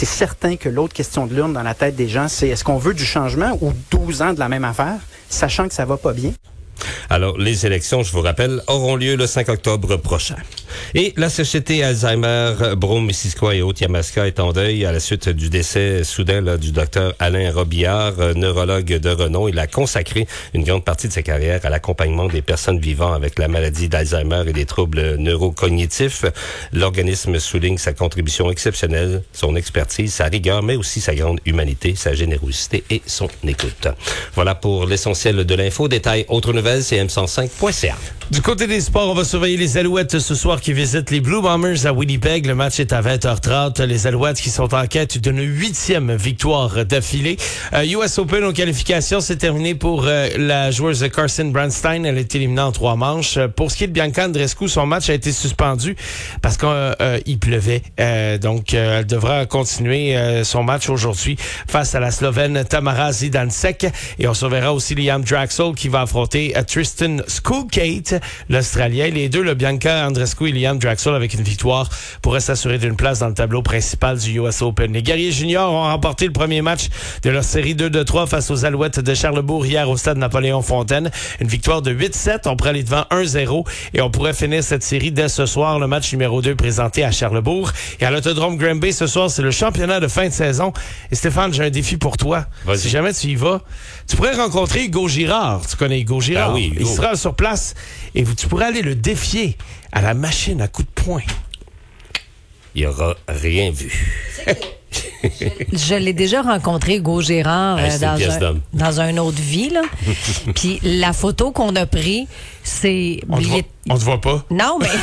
c'est certain que l'autre question de l'urne dans la tête des gens, c'est est-ce qu'on veut du changement ou 12 ans de la même affaire, sachant que ça va pas bien? Alors, les élections, je vous rappelle, auront lieu le 5 octobre prochain. Et la Société Alzheimer, Brome-Missisquoi et Haute-Yamaska est en deuil à la suite du décès soudain du docteur Alain Robillard, neurologue de renom. Il a consacré une grande partie de sa carrière à l'accompagnement des personnes vivant avec la maladie d'Alzheimer et des troubles neurocognitifs. L'organisme souligne sa contribution exceptionnelle, son expertise, sa rigueur, mais aussi sa grande humanité, sa générosité et son écoute. Voilà pour l'essentiel de l'info. Détail autres nouvelles, c'est m105.ca. Du côté des sports, on va surveiller les Alouettes ce soir qui visitent les Blue Bombers à Winnipeg. Le match est à 20h30. Les Alouettes qui sont en quête d'une 8e victoire d'affilée. US Open aux qualifications, c'est terminé pour la joueuse Carson Brandstein. Elle est éliminée en 3 manches. Pour ce qui est de Bianca Andreescu, son match a été suspendu parce qu'il pleuvait. Donc, elle devra continuer son match aujourd'hui face à la Slovène Tamara Zidansek. Et on surveillera aussi Liam Draxl qui va affronter Tristan Schoolgate, l'Australien. Les deux, le Bianca Andreescu et Liam Draxl, avec une victoire, pourraient s'assurer d'une place dans le tableau principal du US Open. Les Guerriers juniors ont remporté le premier match de leur série 2-2-3 face aux Alouettes de Charlebourg hier au stade Napoléon-Fontaine. Une victoire de 8-7. On pourrait aller devant 1-0 et on pourrait finir cette série dès ce soir. Le match numéro 2 présenté à Charlebourg. Et à l'Autodrome Granby ce soir, c'est le championnat de fin de saison. Et Stéphane, j'ai un défi pour toi. Vas-y. Si jamais tu y vas, tu pourrais rencontrer Hugo Girard. Tu connais Hugo Girard? Ah oui, Hugo. Il sera sur place et tu pourrais aller le défier à la machine à coups de poing. Il aura rien vu. Je l'ai déjà rencontré, Hugo Gérard, dans une autre vie. Là. Puis la photo qu'on a prise, c'est... On te voit pas? Non, mais...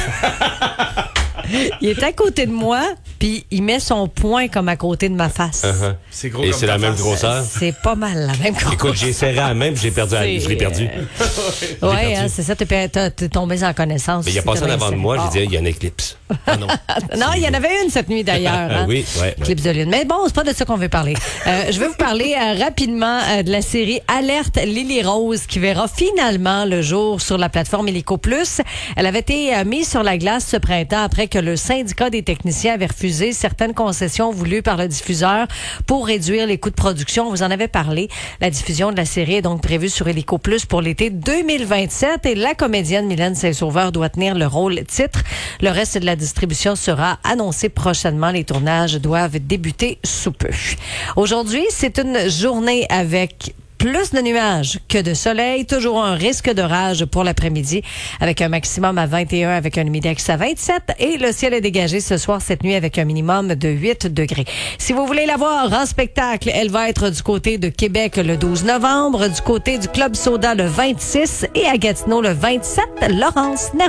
Il est à côté de moi, puis il met son poing comme à côté de ma face. Uh-huh. C'est gros. Et comme c'est la même face. grosseur? C'est pas mal la même grosseur. Écoute, j'ai serré à la même, je l'ai perdu. Je l'ai perdu. Oui, hein, c'est ça, t'es tombé sans connaissance. Mais il a passé en avant de moi, j'ai dit, il y a une éclipse. Ah non. Non, il y en avait une cette nuit d'ailleurs. Hein? Oui, ouais. Éclipse de lune. Mais bon, c'est pas de ça qu'on veut parler. Je vais vous parler rapidement de la série Alerte Lily Rose qui verra finalement le jour sur la plateforme Illico Plus. Elle avait été mise sur la glace ce printemps après que le syndicat des techniciens avait refusé certaines concessions voulues par le diffuseur pour réduire les coûts de production. On vous en avait parlé. La diffusion de la série est donc prévue sur Illico Plus pour l'été 2027 et la comédienne Mylène Saint-Sauveur doit tenir le rôle titre. Le reste de la distribution sera annoncé prochainement. Les tournages doivent débuter sous peu. Aujourd'hui, c'est une journée avec plus de nuages que de soleil. Toujours un risque d'orage pour l'après-midi avec un maximum à 21, avec un humidex à 27. Et le ciel est dégagé ce soir, cette nuit, avec un minimum de 8 degrés. Si vous voulez la voir en spectacle, elle va être du côté de Québec le 12 novembre, du côté du Club Soda le 26 et à Gatineau le 27. Laurence Nerveux.